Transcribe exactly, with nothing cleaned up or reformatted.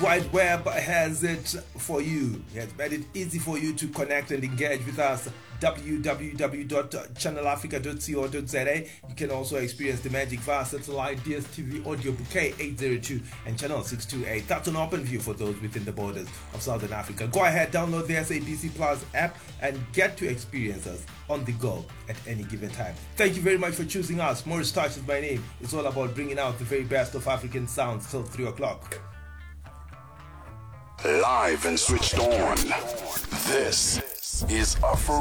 Wide Web has it for you. It has made it easy for you to connect and engage with us. w w w dot channel africa dot co dot z a. You can also experience the magic via satellite, D S T V, audio bouquet eight oh two and channel six twenty-eight. That's an open view for those within the borders of Southern Africa. Go ahead, download the S A B C Plus app and get to experience us on the go at any given time. Thank you very much for choosing us. Morris Touch is my name. It's all about bringing out the very best of African sounds till three o'clock. Live and switched on. This is Afro